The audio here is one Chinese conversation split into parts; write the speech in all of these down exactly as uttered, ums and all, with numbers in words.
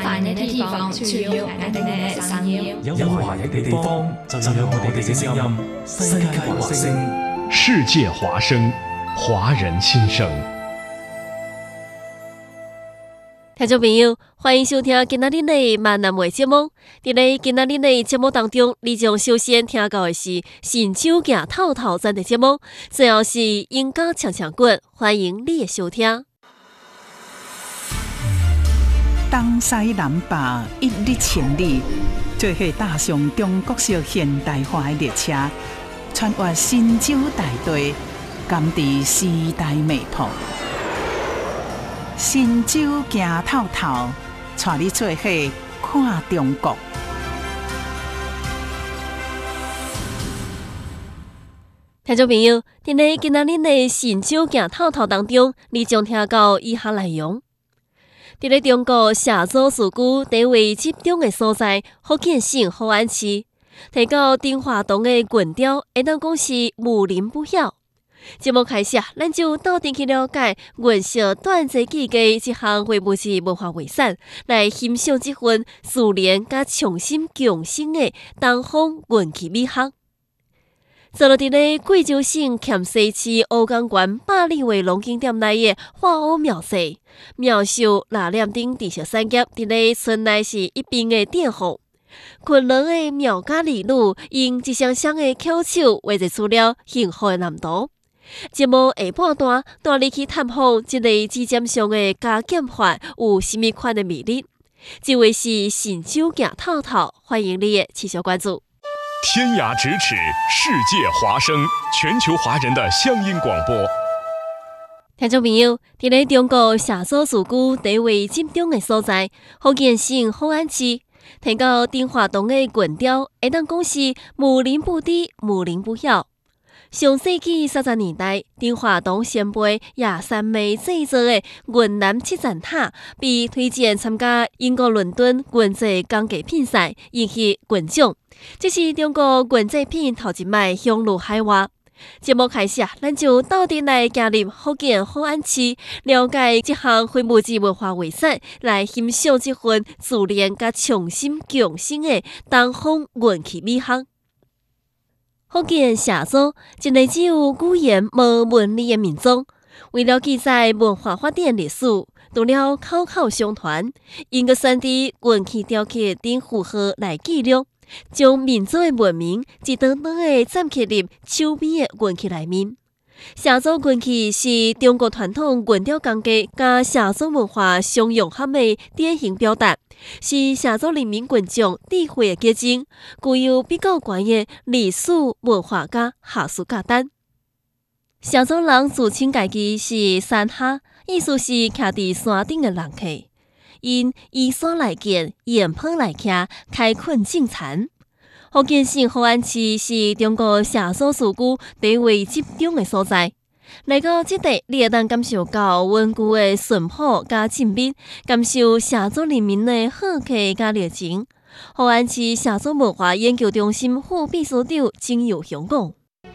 繁人的地方就有我们的声音， 有華人的地方就有我哋嘅聲音。世界華聲， 世界華聲，華人心聲。 聽眾朋友，歡迎收聽今仔日的閩南話節目。在咧今仔日的節目當中，你將首先聽到的是新酒行透透讚的節目，最後是音樂唱唱館，歡迎你的收聽。 東西南北一日千里，做伙踏上中國式現代化的列車，穿越新州大地，感知時代脈搏。新州行透透，帶你做伙看中國。 聽眾朋友，在咧今仔日的新州行透透當中，你將聽到以下內容。在咧中國社祖事故地位集中的所在，福建省福安市，提到丁華東的群調，會當講是無人不曉。節目開始，咱就到底去了解元宵斷節季嘅這項非物質文化遺產，來欣賞這份自然加創新共生嘅東方元氣美學。坐落佇咧貴州省黔西市甌江縣百里圍龍景點內嘅花屋廟舍，描述那兩頂地色產業佇咧村內是一邊嘅典範。群人嘅廟家里女用一雙雙嘅巧手畫製出了幸福嘅藍圖。節目下半段帶你去探訪這個指尖上嘅加減法有什麼款嘅魅力。這位是新酒行透透，歡迎你嘅持續關注。 天涯咫尺，世界華聲，全球華人的鄉音廣播。 聽眾朋友，在咧中國社祖事故地位集中嘅所在，福建省福安市，聽到丁華東嘅群調，會當講是無人不知，無人不曉。上世紀三十年代，丁華東先輩亞三妹製作的雲南七層塔被推薦參加英國倫敦國際工藝品賽，引起群獎。這是中國國際品頭一擺向入海外。節目開始，咱就到底來加入福建福安市，了解這項非物質文化遺產，來欣賞這份自然加創新共生的東方元氣美學。福建社祖一個只有語言無文理的民眾，為了記載文化發展歷史，除了口口相傳，應該選擇元氣雕刻等符號來記錄，將民族的文明一段段的斬刻入手邊的元氣內面。社祖元氣是中國傳統雲雕工藝加社祖文化相融合的典型表達，是社祖人民群眾智慧的結晶，具有比較高的歷史文化加學術價值。社祖人自稱家己是山客，意思是徛佇山頂的人客，因依山來建，沿坡來徛，開墾種田。福建省福安市是中國社祖事故地位集中的所在。來到這地，你會當感受到穩固的淳樸加靜謐，感受社祖人民的好客加熱情。福安市社祖文化研究中心副秘書長金友雄講：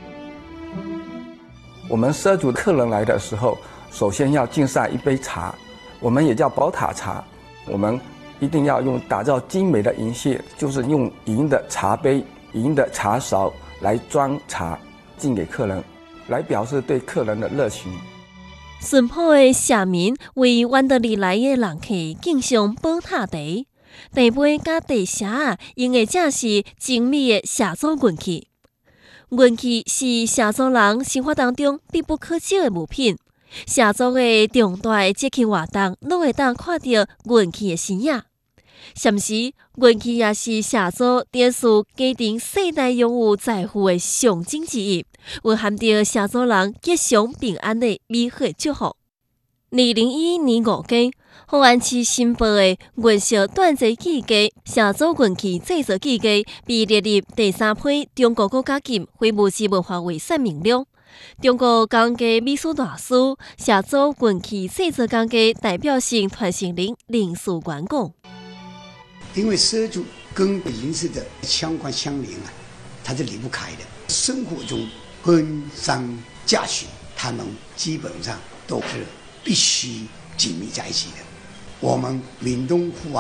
我們社主客人來的時候，首先要敬上一杯茶，我們也叫寶塔茶。我們一定要用打造精美的銀屑，就是用銀的茶杯、銀的茶勺來裝茶敬給客人，來表示對客人的熱情。 淳樸的社民為遠道而來的人客敬上寶塔茶，茶杯加茶杓用的正是精美的社祖元氣。元氣是社祖人生活當中必不可少的物品。社祖的重大節慶活動，攏會當看到元氣的身影。同時，元氣也是社祖電視家庭世代擁有財富的象徵之一，蘊含着社祖人吉祥平安的美好祝福。二零一一年五月，福安市新報的元宵斷節季節社祖元氣製作季節被列入第三批中國國家級非物質文化遺產名錄。中國工藝美術大師、社祖元氣製作工藝代表性傳承人林樹元講： 因為社祖跟銀飾的相關相連啊，它是離不開的。生活中婚喪嫁娶，他們基本上都是必須緊密在一起的。我們閩東